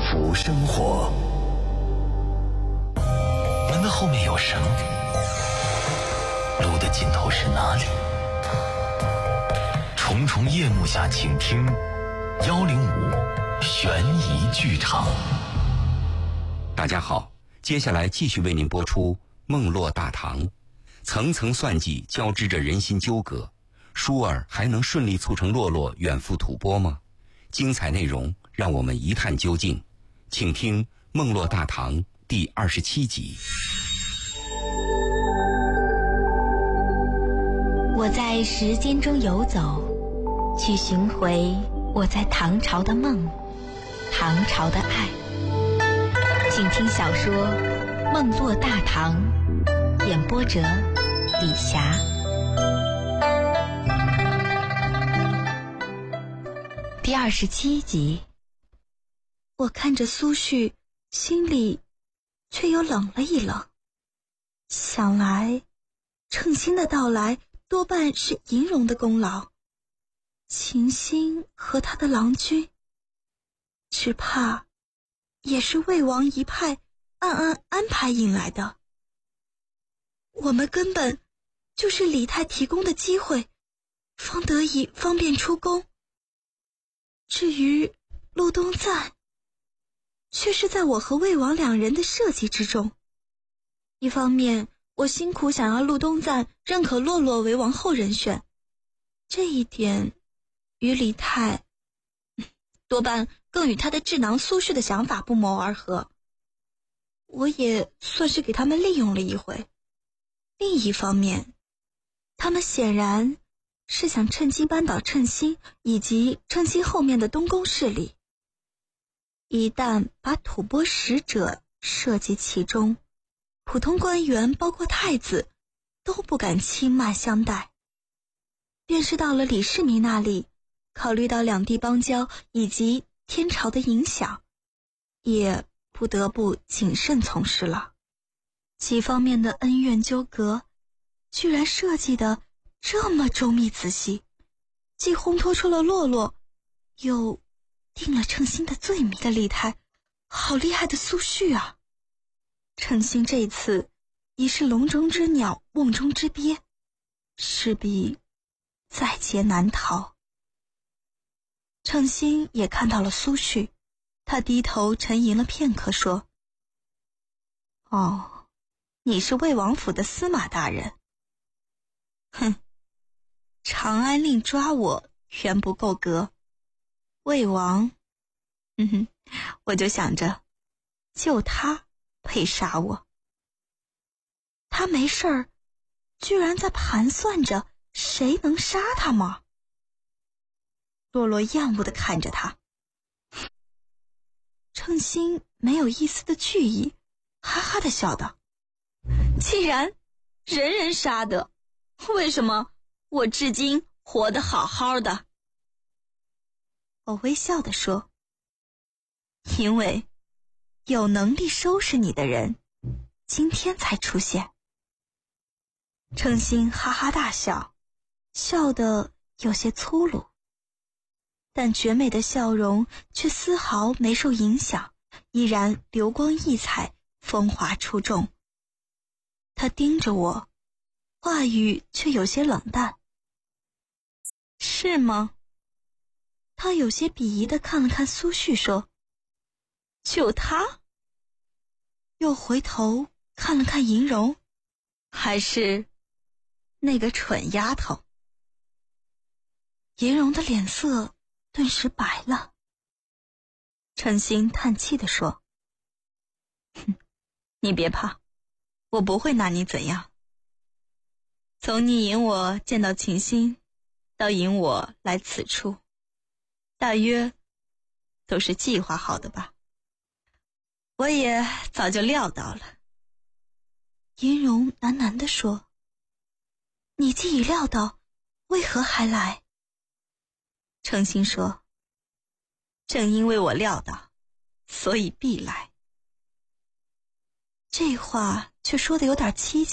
福生活。门的后面有什么？路的尽头是哪里？重重夜幕下，请听105悬疑剧场。 大家好，接下来继续为您播出《梦落大唐》，层层算计交织着人心纠葛，舒儿还能顺利促成洛洛远赴吐蕃吗？精彩内容让我们一探究竟，请听《梦落大唐》第27集。 我在时间中游走，去寻回我在唐朝的梦，唐朝的爱。请听小说《梦落大唐》，演播者李霞。第27集。我看着苏旭，心里却又冷了一冷。想来称心的到来多半是银荣的功劳，秦心和他的郎君只怕也是魏王一派暗暗安排引来的。我们根本就是李太提供的机会，方得以方便出宫。至于陆东赞，却是在我和魏王两人的设计之中。一方面我辛苦想要陆东赞认可洛洛为王后人选，这一点与李太多半更与他的智囊苏轼的想法不谋而合，我也算是给他们利用了一回。另一方面，他们显然是想趁机扳倒称心以及称心后面的东宫势力。一旦把吐蕃使者涉及其中，普通官员包括太子都不敢轻慢相待。便是到了李世民那里，考虑到两地邦交以及天朝的影响，也不得不谨慎从事了。几方面的恩怨纠葛居然设计得这么周密仔细，既烘托出了洛洛，又定了称心的罪名的李太，好厉害的苏轼啊！称心这次已是笼中之鸟，瓮中之鳖，势必在劫难逃。称心也看到了苏轼，他低头沉吟了片刻，说：哦，你是魏王府的司马大人。哼，长安令抓我原不够格，魏王，我就想着就他配杀我。他没事儿，居然在盘算着谁能杀他吗？洛洛厌恶地看着他。称心没有一丝的惧意，哈哈地笑道：既然人人杀得，为什么我至今活得好好的？我微笑地说：因为有能力收拾你的人今天才出现。称心哈哈大笑，笑得有些粗鲁，但绝美的笑容却丝毫没受影响，依然流光溢彩，风华出众。他盯着我，话语却有些冷淡。是吗？他有些鄙夷地看了看苏轼，说：就他？又回头看了看银荣，还是那个蠢丫头？银荣的脸色顿时白了。称心叹气地说：你别怕，我不会拿你怎样。从你引我见到秦心，到引我来此处，大约都是计划好的吧？我也早就料到了。银荣喃喃地说：你既已料到，为何还来？称心说：正因为我料到，所以必来。这话却说得有点蹊跷。